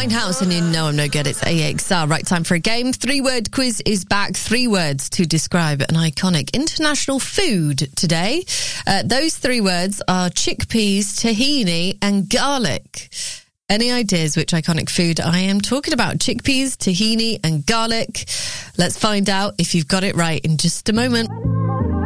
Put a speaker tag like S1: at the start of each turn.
S1: Winehouse, and you know I'm no good. It's AXR. Right, time for a game. 3-word quiz is back. 3 words to describe an iconic international food today. Those 3 words are chickpeas, tahini, and garlic. Any ideas which iconic food I am talking about? Chickpeas, tahini, and garlic. Let's find out if you've got it right in just a moment.